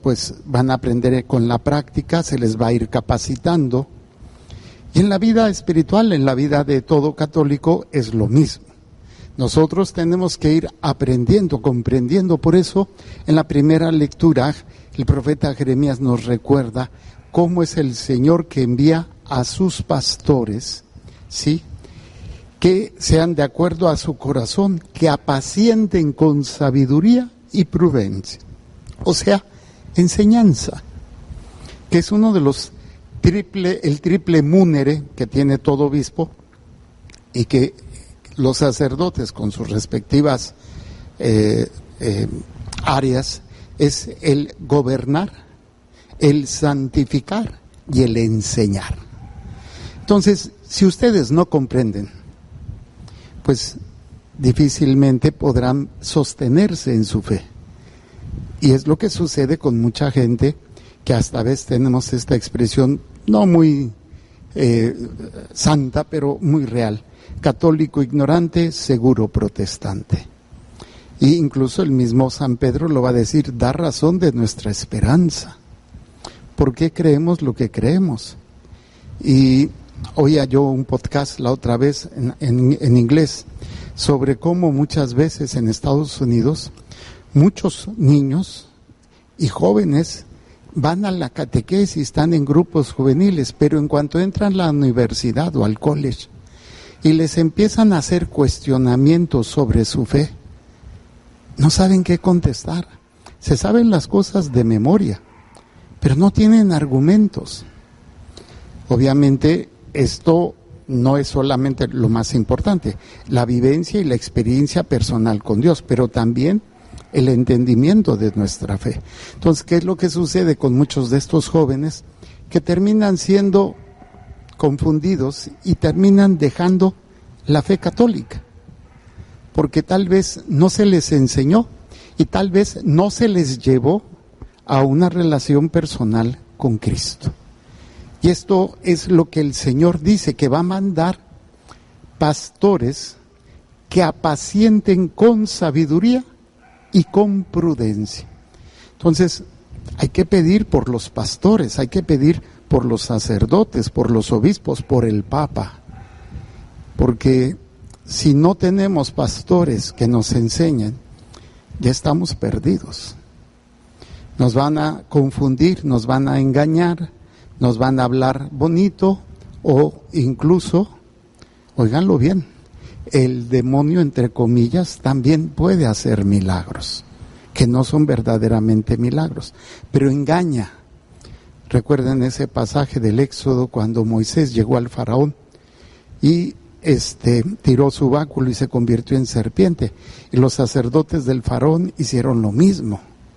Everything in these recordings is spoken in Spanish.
pues van a aprender con la práctica, se les va a ir capacitando. Y en la vida espiritual, en la vida de todo católico, es lo mismo. Nosotros tenemos que ir aprendiendo, comprendiendo. Por eso, en la primera lectura, el profeta Jeremías nos recuerda cómo es el Señor que envía a sus pastores, ¿sí?, que sean de acuerdo a su corazón, que apacienten con sabiduría y prudencia. O sea, enseñanza, que es uno de los el triple múnere que tiene todo obispo, y que los sacerdotes con sus respectivas áreas es el gobernar, el santificar y el enseñar. Entonces, si ustedes no comprenden, pues difícilmente podrán sostenerse en su fe. Y es lo que sucede con mucha gente, que hasta a veces tenemos esta expresión no muy santa, pero muy real: católico ignorante, seguro protestante. E incluso el mismo San Pedro lo va a decir: da razón de nuestra esperanza. ¿Por qué creemos lo que creemos? Y oía yo un podcast la otra vez en inglés sobre cómo muchas veces en Estados Unidos muchos niños y jóvenes van a la catequesis, están en grupos juveniles, pero en cuanto entran a la universidad o al college y les empiezan a hacer cuestionamientos sobre su fe, no saben qué contestar. Se saben las cosas de memoria, pero no tienen argumentos. Obviamente esto no es solamente lo más importante, la vivencia y la experiencia personal con Dios, pero también el entendimiento de nuestra fe. Entonces, ¿qué es lo que sucede con muchos de estos jóvenes? Que terminan siendo confundidos y terminan dejando la fe católica, porque tal vez no se les enseñó y tal vez no se les llevó a una relación personal con Cristo. Y esto es lo que el Señor dice, que va a mandar pastores que apacienten con sabiduría y con prudencia. Entonces, hay que pedir por los pastores, hay que pedir por los sacerdotes, por los obispos, por el Papa. Porque si no tenemos pastores que nos enseñen, ya estamos perdidos. Nos van a confundir, nos van a engañar, nos van a hablar bonito, o incluso, óiganlo bien, el demonio, entre comillas, también puede hacer milagros, que no son verdaderamente milagros, pero engaña. Recuerden ese pasaje del Éxodo cuando Moisés llegó al faraón y tiró su báculo y se convirtió en serpiente, y los sacerdotes del faraón hicieron lo mismo.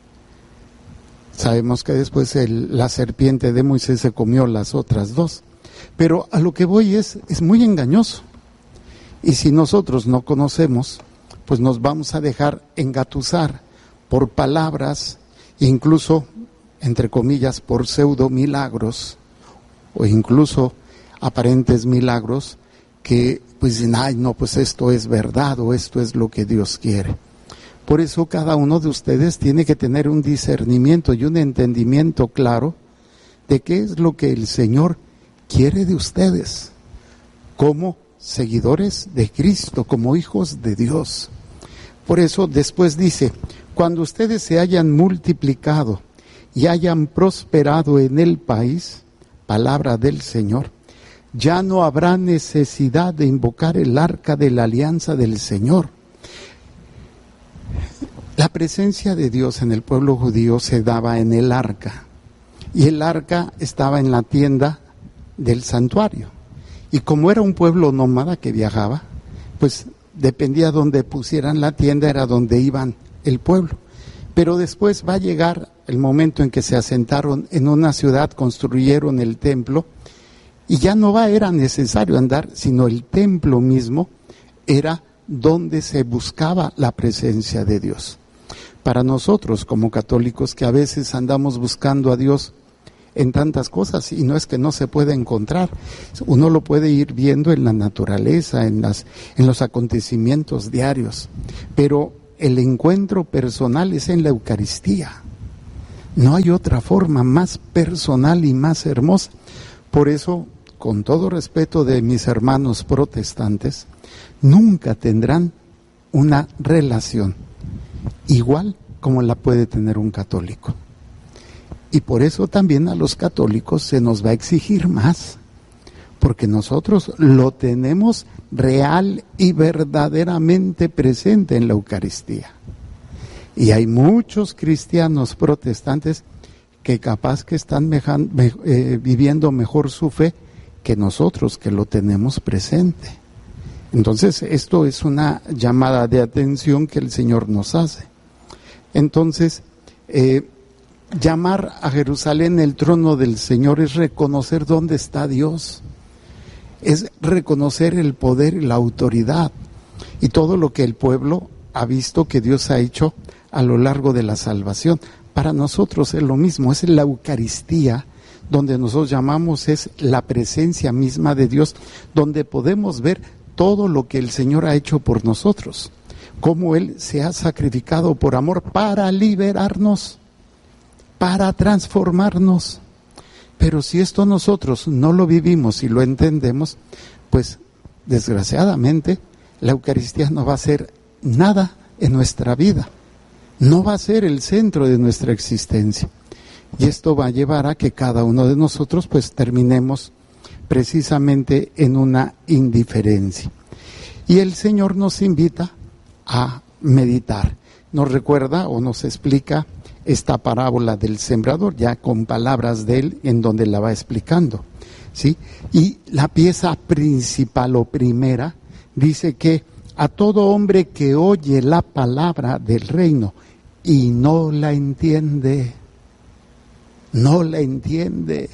Sabemos que después la serpiente de Moisés se comió las otras dos, pero a lo que voy es muy engañoso. Y si nosotros no conocemos, pues nos vamos a dejar engatusar por palabras, incluso, entre comillas, por pseudo milagros, o incluso aparentes milagros, que pues dicen: ay, no, pues esto es verdad, o esto es lo que Dios quiere. Por eso cada uno de ustedes tiene que tener un discernimiento y un entendimiento claro de qué es lo que el Señor quiere de ustedes, como seguidores de Cristo, como hijos de Dios. Por eso después dice: cuando ustedes se hayan multiplicado y hayan prosperado en el país, palabra del Señor, ya no habrá necesidad de invocar el arca de la alianza del Señor. La presencia de Dios en el pueblo judío se daba en el arca, y el arca estaba en la tienda del santuario. Y como era un pueblo nómada que viajaba, pues dependía donde pusieran la tienda, era donde iban el pueblo. Pero después va a llegar el momento en que se asentaron en una ciudad, construyeron el templo, y ya no era necesario andar, sino el templo mismo era donde se buscaba la presencia de Dios. Para nosotros como católicos, que a veces andamos buscando a Dios en tantas cosas, y no es que no se pueda encontrar, uno lo puede ir viendo en la naturaleza, en los acontecimientos diarios, pero el encuentro personal es en la Eucaristía, No hay otra forma más personal y más hermosa. Por eso, con todo respeto de mis hermanos protestantes, nunca tendrán una relación igual como la puede tener un católico. Y por eso también a los católicos se nos va a exigir más, porque nosotros lo tenemos real y verdaderamente presente en la Eucaristía. Y hay muchos cristianos protestantes que capaz que están viviendo mejor su fe que nosotros, que lo tenemos presente. Entonces, esto es una llamada de atención que el Señor nos hace. Entonces, llamar a Jerusalén el trono del Señor es reconocer dónde está Dios, es reconocer el poder y la autoridad y todo lo que el pueblo ha visto que Dios ha hecho a lo largo de la salvación. Para nosotros es lo mismo, es la Eucaristía, donde nosotros llamamos es la presencia misma de Dios, donde podemos ver todo lo que el Señor ha hecho por nosotros, cómo Él se ha sacrificado por amor para liberarnos, para transformarnos. Pero si esto nosotros no lo vivimos y lo entendemos, pues desgraciadamente la Eucaristía no va a ser nada en nuestra vida, no va a ser el centro de nuestra existencia. Y esto va a llevar a que cada uno de nosotros pues terminemos precisamente en una indiferencia. Y el Señor nos invita a meditar. Nos recuerda o nos explica esta parábola del sembrador, ya con palabras de él, en donde la va explicando, ¿sí? Y la pieza principal o primera dice que a todo hombre que oye la palabra del reino y no la entiende, no la entiende.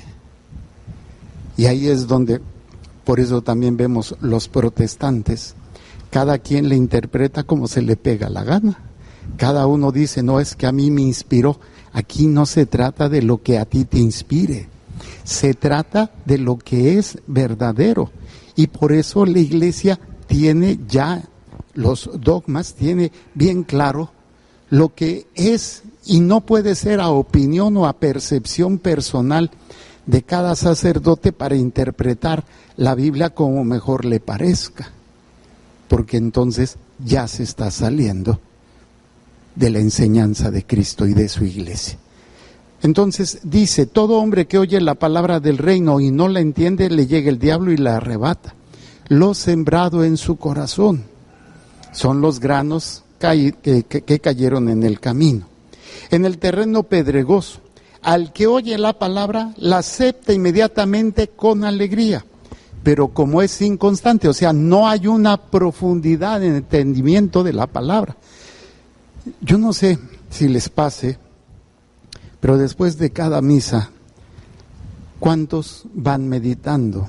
Y ahí es donde, por eso también vemos los protestantes, cada quien le interpreta como se le pega la gana. Cada uno dice, no, es que a mí me inspiró. Aquí no se trata de lo que a ti te inspire, se trata de lo que es verdadero. Y por eso la Iglesia tiene ya los dogmas, tiene bien claro lo que es y no puede ser a opinión o a percepción personal de cada sacerdote para interpretar la Biblia como mejor le parezca, porque entonces ya se está saliendo de la enseñanza de Cristo y de su Iglesia. Entonces dice, todo hombre que oye la palabra del reino y no la entiende, le llega el diablo y la arrebata. Lo sembrado en su corazón son los granos que cayeron en el camino, en el terreno pedregoso. Al que oye la palabra, la acepta inmediatamente con alegría, pero como es inconstante, o sea, no hay una profundidad en el entendimiento de la palabra. Yo no sé si les pase, pero después de cada misa, ¿cuántos van meditando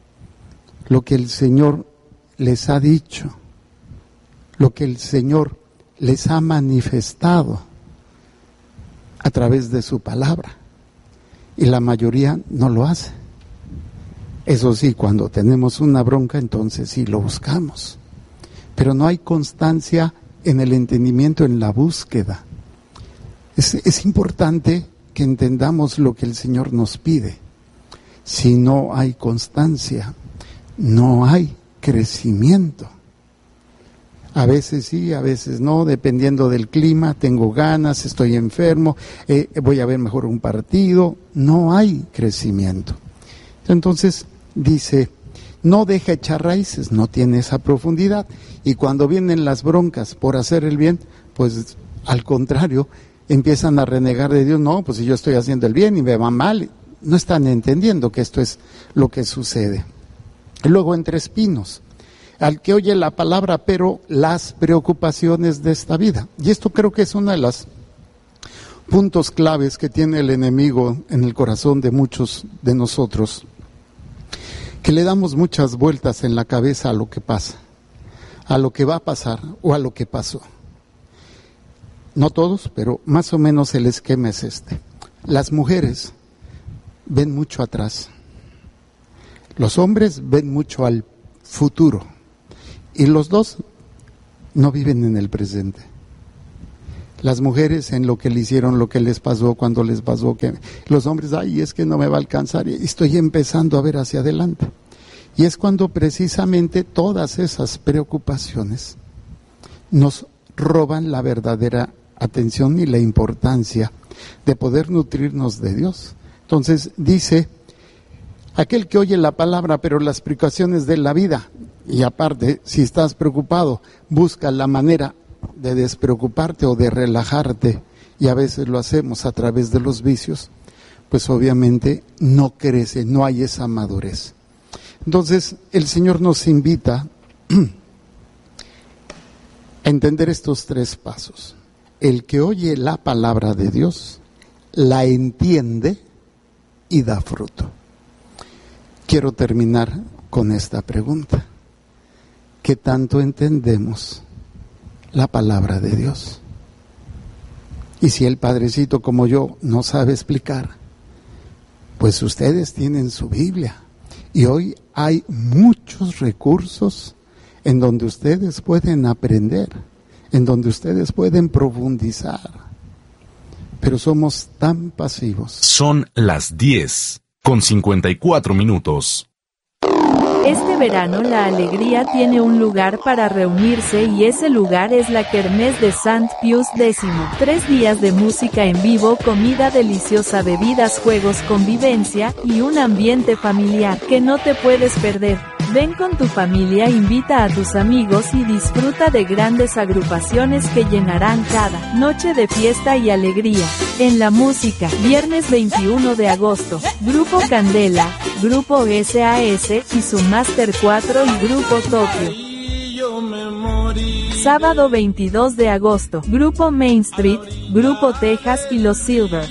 lo que el Señor les ha dicho, lo que el Señor les ha manifestado a través de su palabra? Y la mayoría no lo hace. Eso sí, cuando tenemos una bronca, entonces sí lo buscamos. Pero no hay constancia en el entendimiento, en la búsqueda. Es importante que entendamos lo que el Señor nos pide. Si no hay constancia, no hay crecimiento. A veces sí, a veces no, dependiendo del clima, tengo ganas, estoy enfermo, voy a ver mejor un partido, no hay crecimiento. Entonces dice, no deja echar raíces, no tiene esa profundidad, y cuando vienen las broncas por hacer el bien, pues al contrario, empiezan a renegar de Dios. No, pues si yo estoy haciendo el bien y me va mal, no están entendiendo que esto es lo que sucede. Luego entre espinos, al que oye la palabra, pero las preocupaciones de esta vida. Y esto creo que es uno de los puntos claves que tiene el enemigo en el corazón de muchos de nosotros, que le damos muchas vueltas en la cabeza a lo que pasa, a lo que va a pasar o a lo que pasó. No todos, pero más o menos el esquema es este. Las mujeres ven mucho atrás, los hombres ven mucho al futuro, y los dos no viven en el presente. Las mujeres en lo que le hicieron, lo que les pasó, cuando les pasó, que los hombres, ay, es que no me va a alcanzar, y estoy empezando a ver hacia adelante. Y es cuando precisamente todas esas preocupaciones nos roban la verdadera atención y la importancia de poder nutrirnos de Dios. Entonces dice, aquel que oye la palabra, pero las precauciones de la vida, y aparte, si estás preocupado, busca la manera de despreocuparte o de relajarte, y a veces lo hacemos a través de los vicios, pues obviamente no crece, no hay esa madurez. Entonces el Señor nos invita a entender estos 3 pasos. El que oye la palabra de Dios, la entiende y da fruto. Quiero terminar con esta pregunta. ¿Qué tanto entendemos la palabra de Dios? Y si el padrecito como yo no sabe explicar, pues ustedes tienen su Biblia. Y hoy hay muchos recursos en donde ustedes pueden aprender, en donde ustedes pueden profundizar. Pero somos tan pasivos. Son las 10:54. Este verano la alegría tiene un lugar para reunirse y ese lugar es la Kermés de Sant Pius X. 3 días de música en vivo, comida deliciosa, bebidas, juegos, convivencia y un ambiente familiar que no te puedes perder. Ven con tu familia, invita a tus amigos y disfruta de grandes agrupaciones que llenarán cada noche de fiesta y alegría. En la música, viernes 21 de agosto, Grupo Candela, Grupo SAS y su Master 4 y Grupo Tokio. Sábado 22 de agosto, Grupo Main Street, Grupo Texas y los Silver.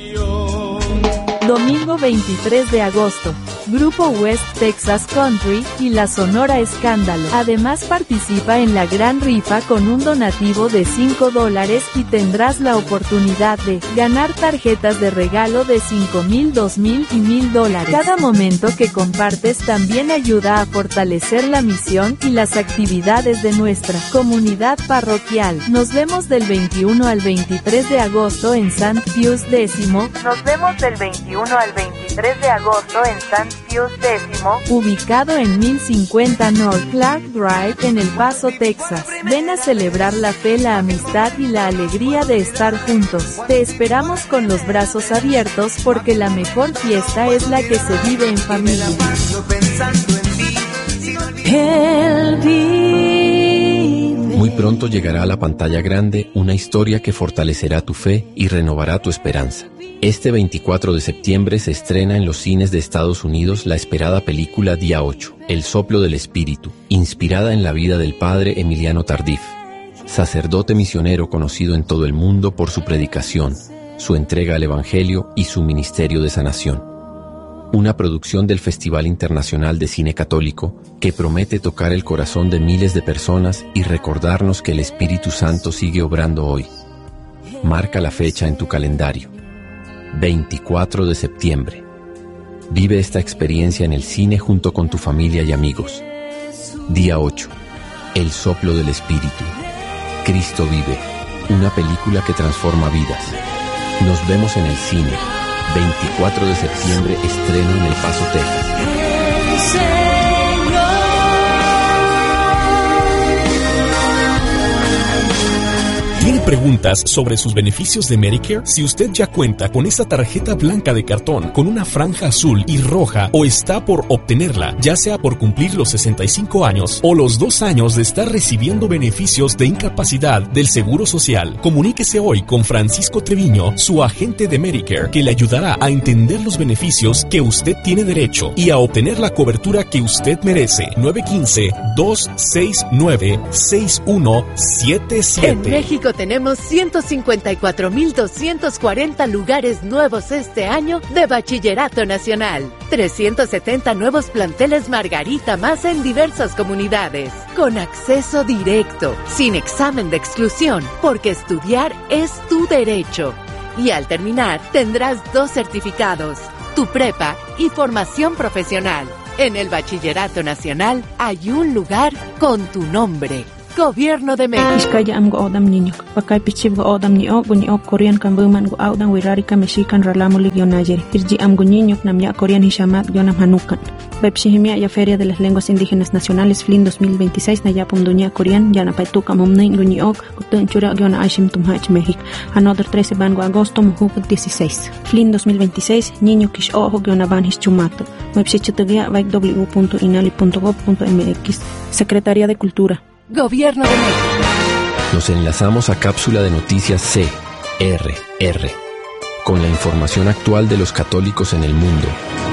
Domingo 23 de agosto, Grupo West Texas Country y la Sonora Escándalo. Además participa en la gran rifa con un donativo de $5 y tendrás la oportunidad de ganar tarjetas de regalo de $5,000, $2,000 y $1,000. Cada momento que compartes también ayuda a fortalecer la misión y las actividades de nuestra comunidad parroquial. Nos vemos del 21 al 23 de agosto en Sant Pius X. Nos vemos del 21 al 23 de agosto en Sant Pius X, ubicado en 1050 North Clark Drive en El Paso, Texas. Ven a celebrar la fe, la amistad y la alegría de estar juntos. Te esperamos con los brazos abiertos porque la mejor fiesta es la que se vive en familia. Muy pronto llegará a la pantalla grande una historia que fortalecerá tu fe y renovará tu esperanza. Este 24 de septiembre se estrena en los cines de Estados Unidos la esperada película Día 8, El soplo del espíritu, inspirada en la vida del padre Emiliano Tardif, sacerdote misionero conocido en todo el mundo por su predicación, su entrega al Evangelio y su ministerio de sanación. Una producción del Festival Internacional de Cine Católico que promete tocar el corazón de miles de personas y recordarnos que el Espíritu Santo sigue obrando hoy. Marca la fecha en tu calendario. 24 de septiembre. Vive esta experiencia en el cine junto con tu familia y amigos. Día 8. El soplo del Espíritu. Cristo vive. Una película que transforma vidas. Nos vemos en el cine. 24 de septiembre, estreno en El Paso, Texas. ¿Tiene preguntas sobre sus beneficios de Medicare? Si usted ya cuenta con esa tarjeta blanca de cartón con una franja azul y roja o está por obtenerla, ya sea por cumplir los 65 años o los 2 años de estar recibiendo beneficios de incapacidad del Seguro Social, comuníquese hoy con Francisco Treviño, su agente de Medicare, que le ayudará a entender los beneficios que usted tiene derecho y a obtener la cobertura que usted merece. 915-269-6177. En México tenemos 154,240 lugares nuevos este año de Bachillerato Nacional. 370 nuevos planteles Margarita más en diversas comunidades. Con acceso directo, sin examen de exclusión, porque estudiar es tu derecho. Y al terminar, tendrás 2 certificados, tu prepa y formación profesional. En el Bachillerato Nacional hay un lugar con tu nombre. Gobierno de México. Iskaya am godam niño. Pakay pichib godam ni ok Korean kan buman go audan wirari ka mexican ralamo ligionayeri. Irji am niño namya Korean hishamat gionam hanukan. Bepshihimia ya Feria de las Lenguas Indígenas Nacionales FLIN 2026 na yapum dunia Korean yana paituka mumnin guñiok kutun chura giona ashim tumhach México. Another 13 van go agosto mujuk 16. FLIN 2026 niño kish ojo giona van hischumato. Websitetugia www.inali.gov.mx. Secretaría de Cultura. Gobierno de México. Nos enlazamos a cápsula de noticias CRR con la información actual de los católicos en el mundo.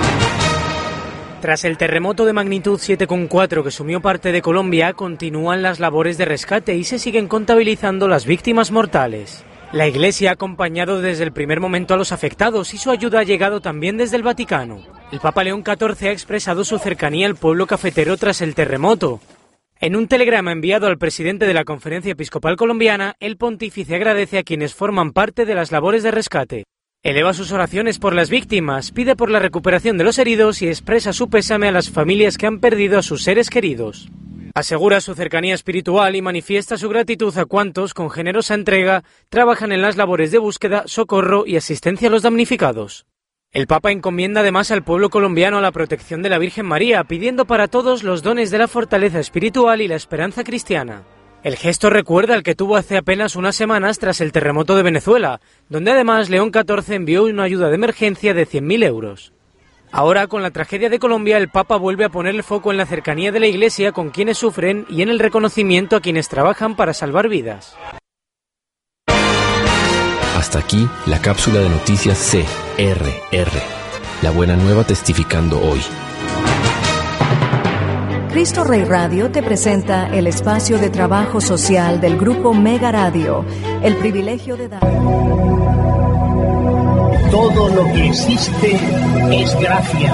Tras el terremoto de magnitud 7,4 que sumió parte de Colombia, continúan las labores de rescate y se siguen contabilizando las víctimas mortales. La Iglesia ha acompañado desde el primer momento a los afectados y su ayuda ha llegado también desde el Vaticano. El Papa León XIV ha expresado su cercanía al pueblo cafetero tras el terremoto. En un telegrama enviado al presidente de la Conferencia Episcopal Colombiana, el pontífice agradece a quienes forman parte de las labores de rescate. Eleva sus oraciones por las víctimas, pide por la recuperación de los heridos y expresa su pésame a las familias que han perdido a sus seres queridos. Asegura su cercanía espiritual y manifiesta su gratitud a cuantos, con generosa entrega, trabajan en las labores de búsqueda, socorro y asistencia a los damnificados. El Papa encomienda además al pueblo colombiano a la protección de la Virgen María, pidiendo para todos los dones de la fortaleza espiritual y la esperanza cristiana. El gesto recuerda al que tuvo hace apenas unas semanas tras el terremoto de Venezuela, donde además León XIV envió una ayuda de emergencia de 100.000 euros. Ahora, con la tragedia de Colombia, el Papa vuelve a poner el foco en la cercanía de la Iglesia con quienes sufren y en el reconocimiento a quienes trabajan para salvar vidas. Hasta aquí la cápsula de noticias CRR. La buena nueva testificando hoy. Cristo Rey Radio te presenta el espacio de trabajo social del Grupo Mega Radio, el privilegio de dar. Todo lo que existe es gracia.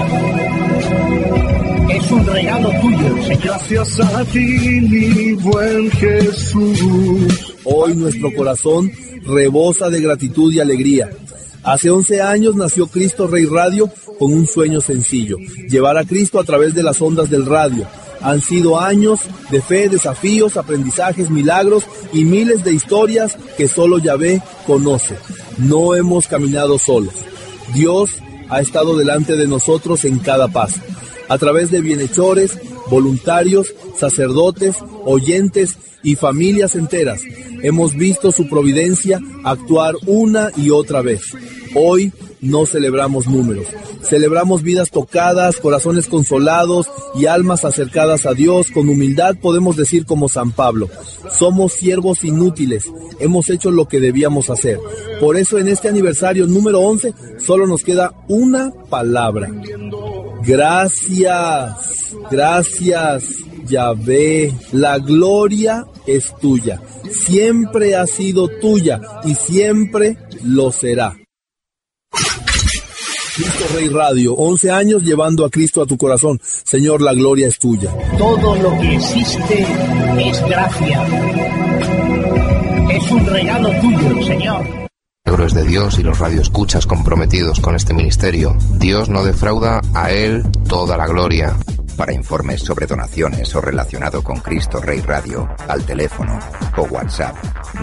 Es un regalo tuyo, Señor. Gracias a ti, mi buen Jesús. Hoy nuestro corazón rebosa de gratitud y alegría. Hace 11 años nació Cristo Rey Radio con un sueño sencillo: llevar a Cristo a través de las ondas del radio. Han sido años de fe, desafíos, aprendizajes, milagros y miles de historias que solo Yahvé conoce. No hemos caminado solos. Dios ha estado delante de nosotros en cada paso. A través de bienhechores, voluntarios, sacerdotes, oyentes y familias enteras, hemos visto su providencia actuar una y otra vez. Hoy no celebramos números, celebramos vidas tocadas, corazones consolados y almas acercadas a Dios. Con humildad podemos decir como San Pablo: somos siervos inútiles, hemos hecho lo que debíamos hacer. Por eso en este aniversario número 11 solo nos queda una palabra: gracias, gracias Yahvé. La gloria es tuya, siempre ha sido tuya y siempre lo será. Cristo Rey Radio, 11 años llevando a Cristo a tu corazón. Señor, la gloria es tuya. Todo lo que existe es gracia. Es un regalo tuyo, Señor. Es de Dios y los radioescuchas comprometidos con este ministerio. Dios no defrauda, a Él toda la gloria. Para informes sobre donaciones o relacionado con Cristo Rey Radio, al teléfono o WhatsApp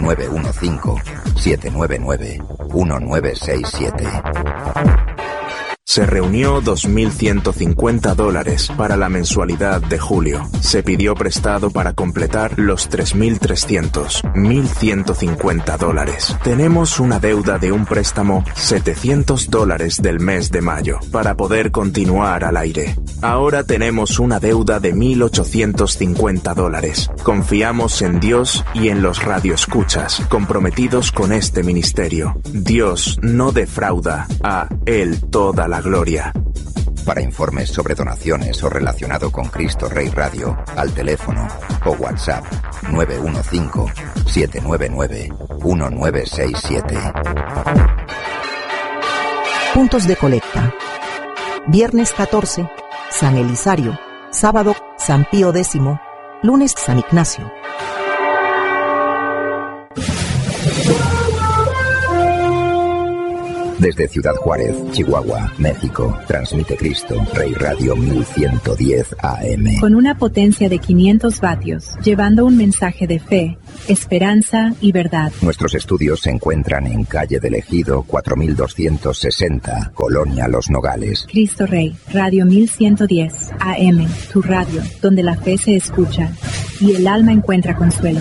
915-799-1967. Se reunió $2.150 para la mensualidad de julio. Se pidió prestado para completar los $3.300, $1.150. Tenemos una deuda de un préstamo $700 del mes de mayo para poder continuar al aire. Ahora tenemos una deuda de $1.850. Confiamos en Dios y en los radioescuchas comprometidos con este ministerio. Dios no defrauda, a Él toda la gloria. Para informes sobre donaciones o relacionado con Cristo Rey Radio, al teléfono o WhatsApp 915-799-1967. Puntos de colecta. Viernes 14, San Elisario. Sábado, San Pío X. Lunes, San Ignacio. Desde Ciudad Juárez, Chihuahua, México, transmite Cristo Rey Radio 1110 AM. Con una potencia de 500 vatios, llevando un mensaje de fe, esperanza y verdad. Nuestros estudios se encuentran en calle del Ejido 4260, Colonia Los Nogales. Cristo Rey, Radio 1110 AM, tu radio, donde la fe se escucha y el alma encuentra consuelo.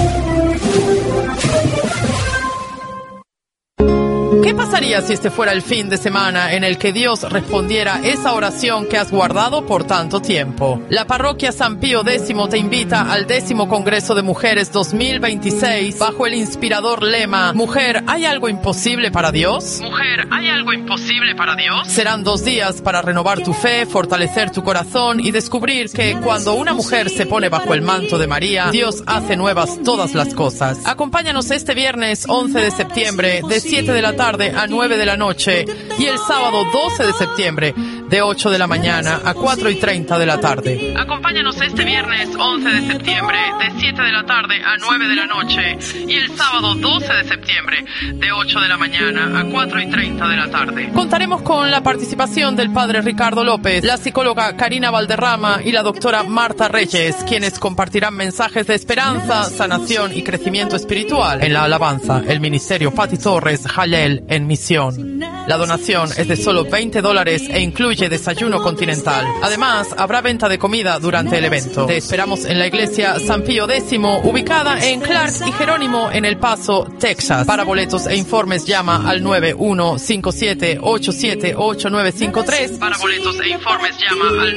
¿Qué pasaría si este fuera el fin de semana en el que Dios respondiera esa oración que has guardado por tanto tiempo? La parroquia San Pío X te invita al 10º Congreso de Mujeres 2026 bajo el inspirador lema Mujer, ¿hay algo imposible para Dios? Mujer, ¿hay algo imposible para Dios? Serán 2 días para renovar tu fe, fortalecer tu corazón y descubrir que cuando una mujer se pone bajo el manto de María, Dios hace nuevas todas las cosas. Acompáñanos este viernes 11 de septiembre de 7 de la tarde a 9 de la noche y el sábado 12 de septiembre de 8 de la mañana a 4:30 de la tarde. Acompáñanos este viernes 11 de septiembre de 7 de la tarde a 9 de la noche y el sábado 12 de septiembre de 8 de la mañana a 4:30 de la tarde. Contaremos con la participación del padre Ricardo López, la psicóloga Karina Valderrama y la doctora Marta Reyes, quienes compartirán mensajes de esperanza, sanación y crecimiento espiritual. En la alabanza, el ministerio Pati Torres Jalel en misión. La donación es de solo $20 e incluye desayuno continental. Además, habrá venta de comida durante el evento. Te esperamos en la iglesia San Pío X, ubicada en Clark y Jerónimo en El Paso, Texas. Para boletos e informes llama al 9157878953. Para boletos e informes llama al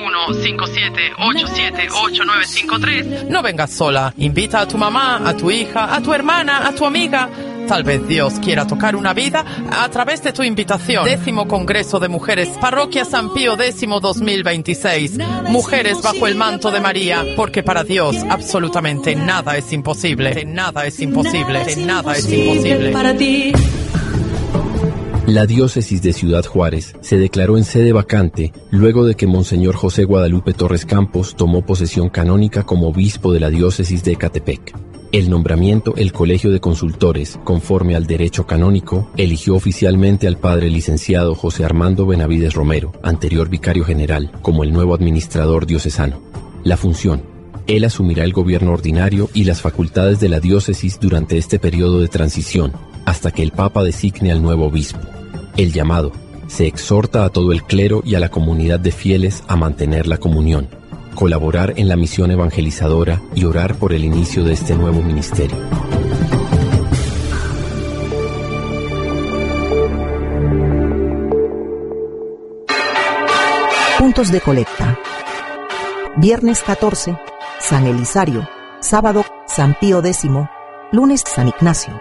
9157878953. No vengas sola. Invita a tu mamá, a tu hija, a tu hermana, a tu amiga. Tal vez Dios quiera tocar una vida a través de tu invitación. 10º Congreso de Mujeres, Parroquia San Pío X 2026. Mujeres bajo el manto de María, porque para Dios absolutamente nada es imposible. Nada es imposible. Nada es imposible. Para ti. La diócesis de Ciudad Juárez se declaró en sede vacante luego de que Monseñor José Guadalupe Torres Campos tomó posesión canónica como obispo de la diócesis de Ecatepec. El nombramiento, el Colegio de Consultores, conforme al derecho canónico, eligió oficialmente al padre licenciado José Armando Benavides Romero, anterior vicario general, como el nuevo administrador diocesano. La función: él asumirá el gobierno ordinario y las facultades de la diócesis durante este periodo de transición, hasta que el Papa designe al nuevo obispo. El llamado: se exhorta a todo el clero y a la comunidad de fieles a mantener la comunión, colaborar en la misión evangelizadora y orar por el inicio de este nuevo ministerio. Puntos de colecta. Viernes 14, San Elisario. Sábado, San Pío X. Lunes, San Ignacio.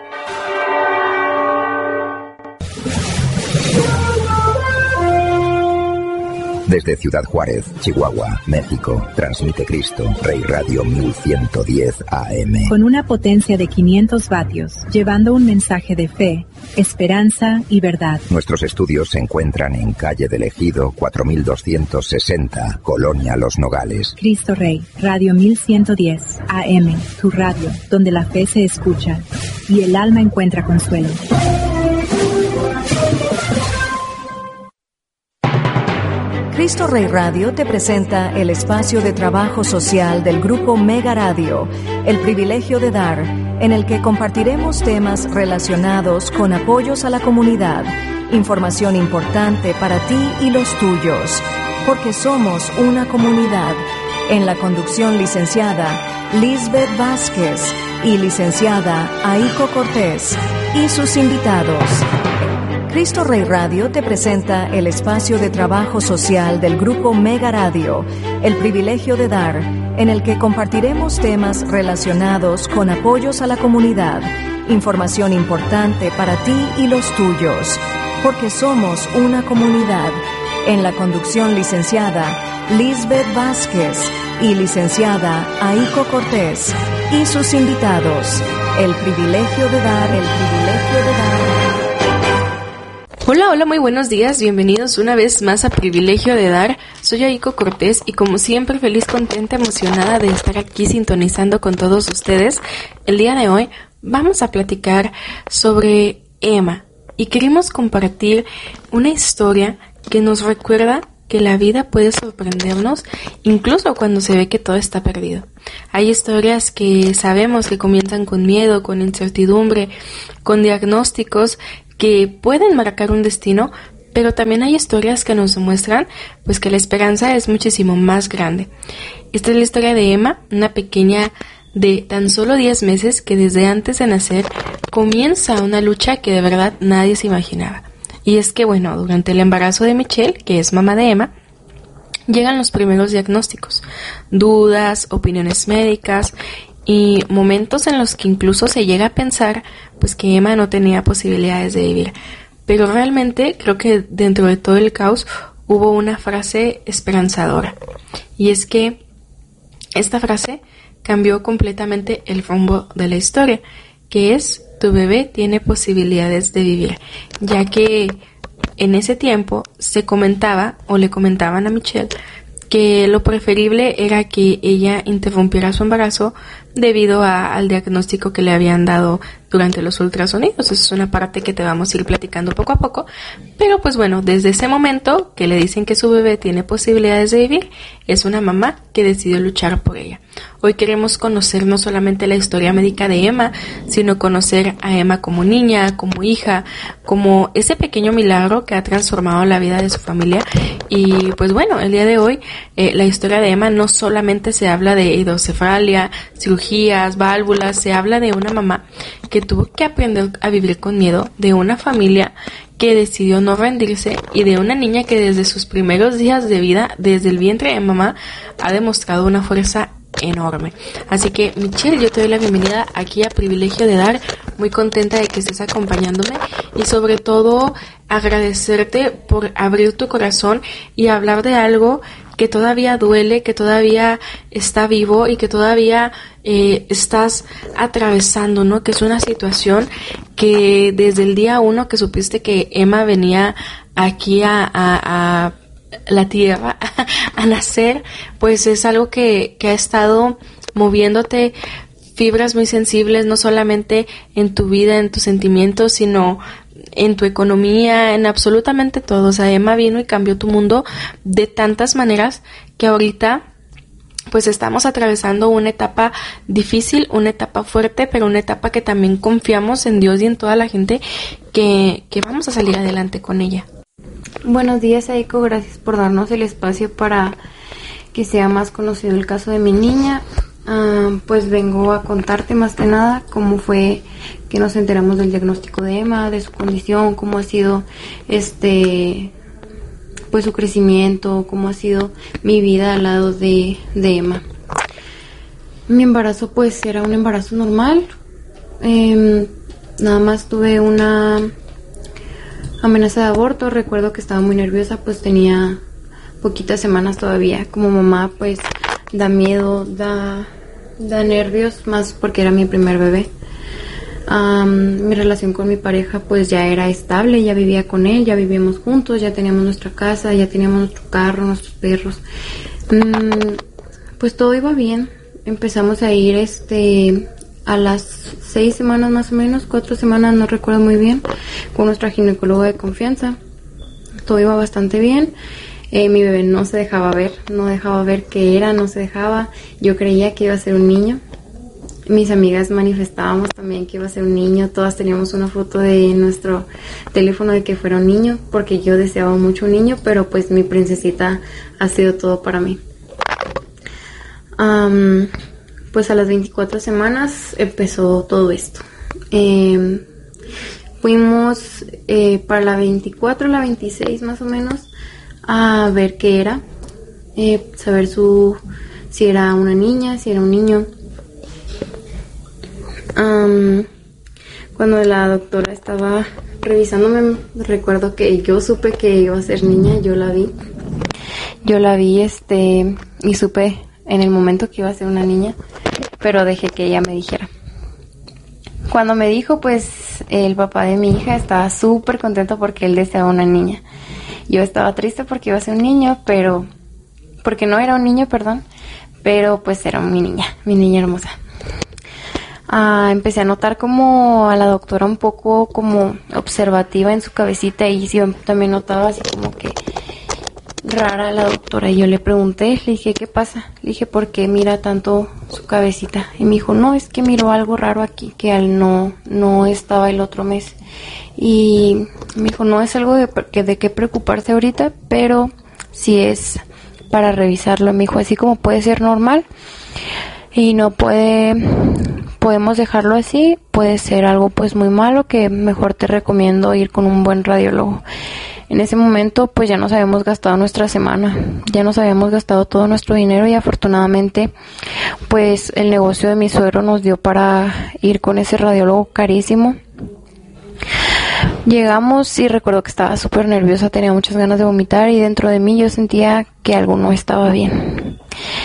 Desde Ciudad Juárez, Chihuahua, México, transmite Cristo Rey Radio 1110 AM. Con una potencia de 500 vatios, llevando un mensaje de fe, esperanza y verdad. Nuestros estudios se encuentran en calle del Ejido 4260, Colonia Los Nogales. Cristo Rey, Radio 1110 AM, tu radio, donde la fe se escucha y el alma encuentra consuelo. Cristo Rey Radio te presenta el espacio de trabajo social del Grupo Mega Radio, El Privilegio de Dar, en el que compartiremos temas relacionados con apoyos a la comunidad, información importante para ti y los tuyos, porque somos una comunidad. En la conducción licenciada Lisbeth Vázquez y licenciada Aiko Cortés y sus invitados. Cristo Rey Radio te presenta el espacio de trabajo social del Grupo Mega Radio, El Privilegio de Dar, en el que compartiremos temas relacionados con apoyos a la comunidad, información importante para ti y los tuyos, porque somos una comunidad. En la conducción licenciada Lisbeth Vázquez y licenciada Aiko Cortés y sus invitados. El Privilegio de Dar, El Privilegio de Dar. Hola, muy buenos días, bienvenidos una vez más a Privilegio de Dar. Soy Aiko Cortés y como siempre feliz, contenta, emocionada de estar aquí sintonizando con todos ustedes. El día de hoy vamos a platicar sobre Emma, y queremos compartir una historia que nos recuerda que la vida puede sorprendernos incluso cuando se ve que todo está perdido. Hay historias que sabemos que comienzan con miedo, con incertidumbre, con diagnósticos que pueden marcar un destino, pero también hay historias que nos demuestran pues que la esperanza es muchísimo más grande. Esta es la historia de Emma, una pequeña de tan solo 10 meses que desde antes de nacer comienza una lucha que de verdad nadie se imaginaba. Y es que, bueno, durante el embarazo de Michelle, que es mamá de Emma, llegan los primeros diagnósticos, dudas, opiniones médicas y momentos en los que incluso se llega a pensar pues que Emma no tenía posibilidades de vivir. Pero realmente creo que dentro de todo el caos hubo una frase esperanzadora. Y es que esta frase cambió completamente el rumbo de la historia, que es: tu bebé tiene posibilidades de vivir, ya que en ese tiempo se comentaba o le comentaban a Michelle que lo preferible era que ella interrumpiera su embarazo debido al diagnóstico que le habían dado durante los ultrasonidos. Eso es una parte que te vamos a ir platicando poco a poco, pero pues bueno, desde ese momento que le dicen que su bebé tiene posibilidades de vivir, es una mamá que decidió luchar por ella. Hoy queremos conocer no solamente la historia médica de Emma, sino conocer a Emma como niña, como hija, como ese pequeño milagro que ha transformado la vida de su familia. Y pues bueno, el día de hoy la historia de Emma no solamente se habla de hidrocefalia, cirugías, válvulas, se habla de una mamá que tuvo que aprender a vivir con miedo, de una familia que decidió no rendirse y de una niña que desde sus primeros días de vida, desde el vientre de mamá, ha demostrado una fuerza enorme. Así que Michelle, yo te doy la bienvenida aquí a Privilegio de Dar, muy contenta de que estés acompañándome y sobre todo agradecerte por abrir tu corazón y hablar de algo que todavía duele, que todavía está vivo y que todavía estás atravesando, ¿no? Que es una situación que desde el día 1 que supiste que Emma venía aquí a la tierra a nacer, pues es algo que ha estado moviéndote fibras muy sensibles, no solamente en tu vida, en tus sentimientos, sino en tu economía, en absolutamente todo. O sea, Emma vino y cambió tu mundo de tantas maneras que ahorita pues estamos atravesando una etapa difícil, una etapa fuerte, pero una etapa que también confiamos en Dios y en toda la gente que vamos a salir adelante con ella. Buenos días, Aiko, gracias por darnos el espacio para que sea más conocido el caso de mi niña. Pues vengo a contarte más que nada cómo fue que nos enteramos del diagnóstico de Emma, de su condición, cómo ha sido pues su crecimiento, cómo ha sido mi vida al lado de Emma. Mi embarazo pues era un embarazo normal, nada más tuve una amenaza de aborto. Recuerdo que estaba muy nerviosa, pues tenía poquitas semanas todavía. Como mamá pues da miedo, da nervios, más porque era mi primer bebé. Mi relación con mi pareja pues ya era estable, ya vivía con él, ya vivíamos juntos, ya teníamos nuestra casa, ya teníamos nuestro carro, nuestros perros. Pues todo iba bien. Empezamos a ir a las 6 semanas más o menos, 4 semanas, no recuerdo muy bien, con nuestra ginecóloga de confianza. Todo iba bastante bien. Mi bebé no se dejaba ver, no dejaba ver qué era, no se dejaba. Yo creía que iba a ser un niño. Mis amigas manifestábamos también que iba a ser un niño. Todas teníamos una foto de nuestro teléfono de que fuera un niño, porque yo deseaba mucho un niño, pero pues mi princesita ha sido todo para mí. Pues a las 24 semanas empezó todo esto. Fuimos para la 24, la 26 más o menos, a ver qué era, saber si era una niña, si era un niño. Cuando la doctora estaba revisándome, recuerdo que yo supe que iba a ser niña. Yo la vi y supe en el momento que iba a ser una niña, pero dejé que ella me dijera. Cuando me dijo, pues el papá de mi hija estaba súper contento porque él deseaba una niña. Yo estaba triste porque iba a ser un niño, pero porque no era un niño, perdón, pero pues era mi niña hermosa. empecé a notar como a la doctora un poco como observativa en su cabecita, y yo también notaba así como que rara la doctora, y yo le pregunté, le dije, ¿qué pasa? Le dije, ¿por qué mira tanto su cabecita? Y me dijo, no, es que miró algo raro aquí, que al no estaba el otro mes. Y me dijo, no es algo de qué preocuparse ahorita, pero sí es para revisarlo. Me dijo, así como puede ser normal y no podemos dejarlo así, puede ser algo pues muy malo, que mejor te recomiendo ir con un buen radiólogo. En ese momento pues ya nos habíamos gastado nuestra semana, ya nos habíamos gastado todo nuestro dinero, y afortunadamente pues el negocio de mi suegro nos dio para ir con ese radiólogo carísimo. Llegamos y recuerdo que estaba súper nerviosa, tenía muchas ganas de vomitar, y dentro de mí yo sentía que algo no estaba bien.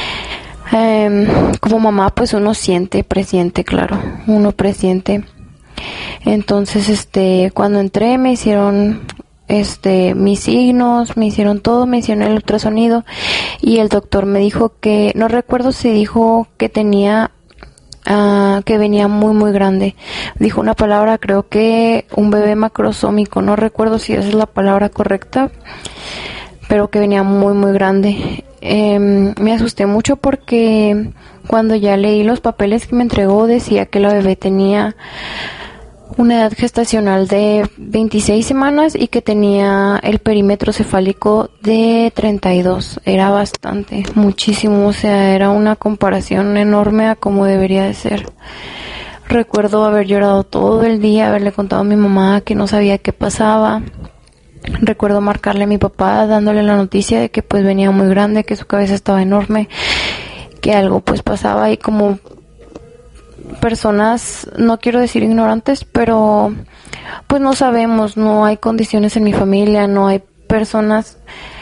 Como mamá pues uno presiente, claro, uno presiente. Entonces cuando entré me hicieron mis signos, me hicieron todo, me hicieron el ultrasonido, y el doctor me dijo que, no recuerdo si dijo que tenía, que venía muy muy grande, dijo una palabra, creo que un bebé macrosómico, no recuerdo si esa es la palabra correcta, pero que venía muy muy grande. Me asusté mucho porque cuando ya leí los papeles que me entregó decía que la bebé tenía una edad gestacional de 26 semanas y que tenía el perímetro cefálico de 32. Era bastante, muchísimo, o sea, era una comparación enorme a cómo debería de ser. Recuerdo haber llorado todo el día, haberle contado a mi mamá que no sabía qué pasaba. Recuerdo marcarle a mi papá dándole la noticia de que pues venía muy grande, que su cabeza estaba enorme, que algo pues pasaba, y como personas, no quiero decir ignorantes, pero pues no sabemos, no hay condiciones en mi familia, no hay personas,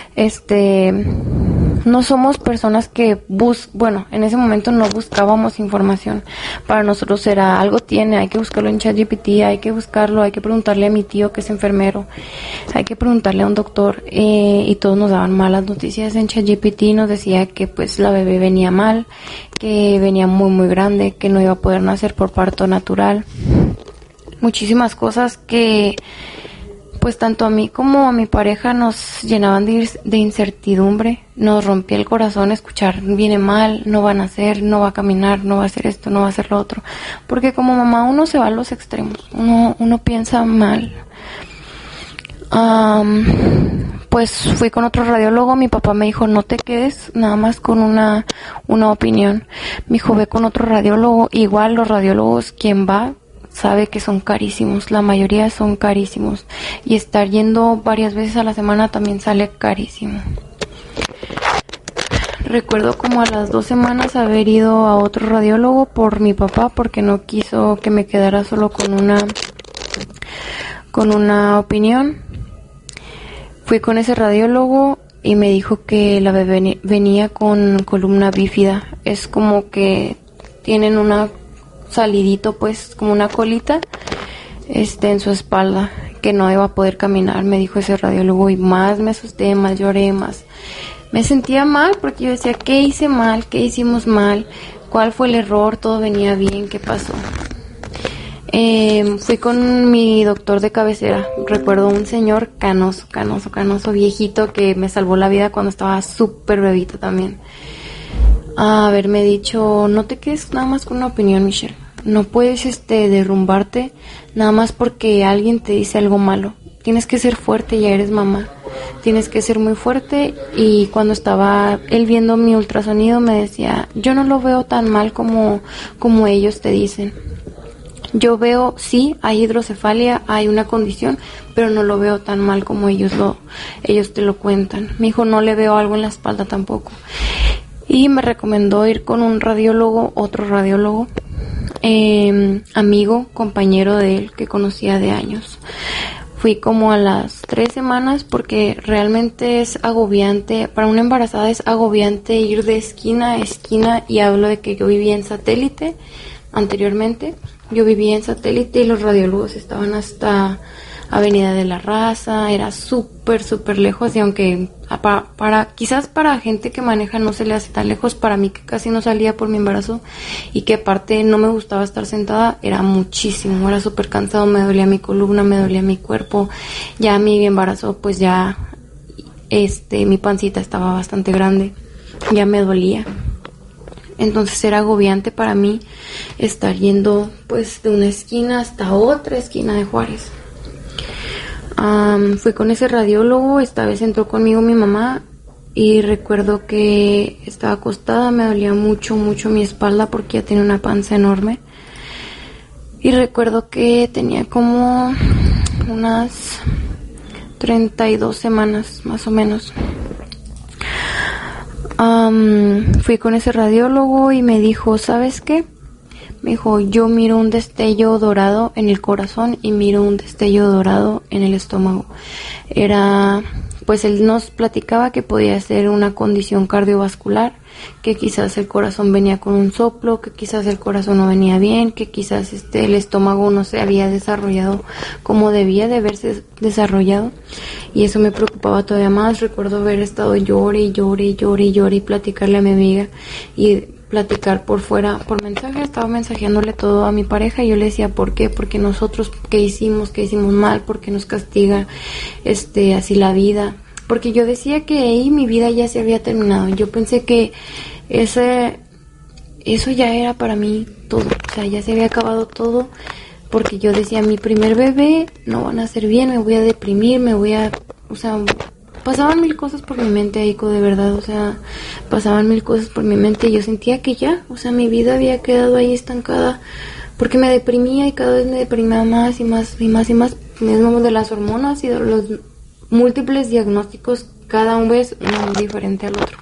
no somos personas que en ese momento no buscábamos información. Para nosotros era algo hay que buscarlo en ChatGPT, hay que buscarlo, hay que preguntarle a mi tío que es enfermero, hay que preguntarle a un doctor, y todos nos daban malas noticias. En ChatGPT nos decía que pues la bebé venía mal, que venía muy muy grande, que no iba a poder nacer por parto natural, muchísimas cosas que pues tanto a mí como a mi pareja nos llenaban de incertidumbre. Nos rompía el corazón escuchar, viene mal, no va a nacer, no va a caminar, no va a hacer esto, no va a hacer lo otro, porque como mamá uno se va a los extremos, uno piensa mal. Pues fui con otro radiólogo, mi papá me dijo, no te quedes nada más con una opinión. Me dijo, ve con otro radiólogo. Igual los radiólogos, quien va sabe que son carísimos, la mayoría son carísimos, y estar yendo varias veces a la semana también sale carísimo. Recuerdo como a las 2 semanas haber ido a otro radiólogo por mi papá, porque no quiso que me quedara solo con una opinión. Fui con ese radiólogo y me dijo que la bebé venía con columna bífida, es como que tienen una salidito, pues como una colita en su espalda, que no iba a poder caminar, me dijo ese radiólogo, y más me asusté, más lloré, más me sentía mal, porque yo decía, ¿qué hice mal? ¿Qué hicimos mal? ¿Cuál fue el error? Todo venía bien, ¿qué pasó? Fui con mi doctor de cabecera, recuerdo un señor canoso, viejito, que me salvó la vida cuando estaba súper bebita también. Haberme dicho, no te quedes nada más con una opinión, Michelle, no puedes derrumbarte nada más porque alguien te dice algo malo, tienes que ser fuerte, ya eres mamá, tienes que ser muy fuerte. Y cuando estaba él viendo mi ultrasonido me decía, yo no lo veo tan mal como ellos te dicen, yo veo, sí, hay hidrocefalia, hay una condición, pero no lo veo tan mal como ellos te lo cuentan. Me dijo, no le veo algo en la espalda tampoco. Y me recomendó ir con un radiólogo, otro radiólogo, amigo, compañero de él, que conocía de años. Fui como a las 3 semanas, porque realmente es agobiante, para una embarazada es agobiante ir de esquina a esquina, y hablo de que yo vivía en Satélite anteriormente, yo vivía en Satélite y los radiólogos estaban hasta Avenida de la Raza, era súper lejos, y aunque quizás para gente que maneja no se le hace tan lejos, para mí que casi no salía por mi embarazo y que aparte no me gustaba estar sentada, era muchísimo, era súper cansado, me dolía mi columna, me dolía mi cuerpo, ya mi embarazo pues ya mi pancita estaba bastante grande, ya me dolía. Entonces era agobiante para mí estar yendo pues de una esquina hasta otra esquina de Juárez. Fui con ese radiólogo, esta vez entró conmigo mi mamá y recuerdo que estaba acostada, me dolía mucho mi espalda porque ya tenía una panza enorme. Y recuerdo que tenía como unas 32 semanas más o menos. Fui con ese radiólogo y me dijo, ¿sabes qué? Me dijo, yo miro un destello dorado en el corazón y miro un destello dorado en el estómago. Pues él nos platicaba que podía ser una condición cardiovascular, que quizás el corazón venía con un soplo, que quizás el corazón no venía bien, que quizás el estómago no se había desarrollado como debía de haberse desarrollado, y eso me preocupaba todavía más. Recuerdo haber estado llore y platicarle a mi amiga y platicar por fuera, por mensaje, estaba mensajeándole todo a mi pareja y yo le decía, ¿por qué? Porque nosotros, ¿qué hicimos mal? ¿Por qué nos castiga así la vida? Porque yo decía que ahí mi vida ya se había terminado. Yo pensé que eso ya era para mí todo, o sea, ya se había acabado todo, porque yo decía, mi primer bebé no van a ser bien, me voy a deprimir, pasaban mil cosas por mi mente, Aiko, de verdad, o sea, pasaban mil cosas por mi mente y yo sentía que ya, o sea, mi vida había quedado ahí estancada, porque me deprimía y cada vez me deprimía más y más, mismo de las hormonas y de los múltiples diagnósticos, cada uno es uno diferente al otro.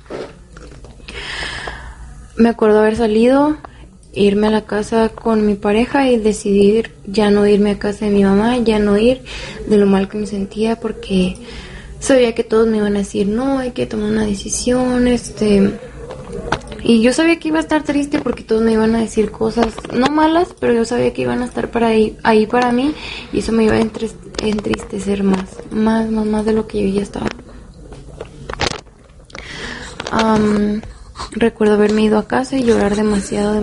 Me acuerdo haber salido, irme a la casa con mi pareja y decidir ya no irme a casa de mi mamá, ya no ir, de lo mal que me sentía, porque sabía que todos me iban a decir, no, hay que tomar una decisión, y yo sabía que iba a estar triste porque todos me iban a decir cosas, no malas, pero yo sabía que iban a estar ahí para mí, y eso me iba a entristecer más de lo que yo ya estaba. Recuerdo haberme ido a casa y llorar demasiado.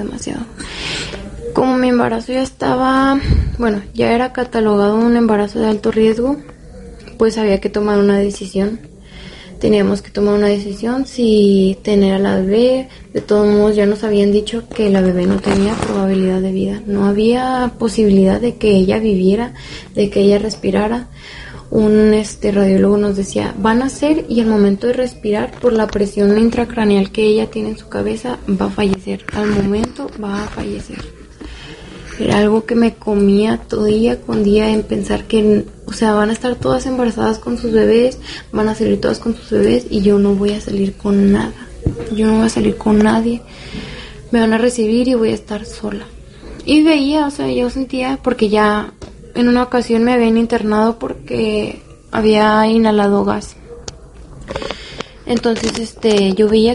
Como mi embarazo ya era catalogado un embarazo de alto riesgo, pues había que tomar una decisión. Teníamos que tomar una decisión si tener a la bebé. De todos modos ya nos habían dicho que la bebé no tenía probabilidad de vida, no había posibilidad de que ella viviera, de que ella respirara. Un radiólogo nos decía, van a nacer y al momento de respirar, por la presión intracraneal que ella tiene en su cabeza, va a fallecer, al momento va a fallecer. Era algo que me comía todo día con día en pensar que, van a estar todas embarazadas con sus bebés, van a salir todas con sus bebés y yo no voy a salir con nada, yo no voy a salir con nadie, me van a recibir y voy a estar sola. Y veía, yo sentía, porque ya en una ocasión me habían internado porque había inhalado gas. Entonces, yo veía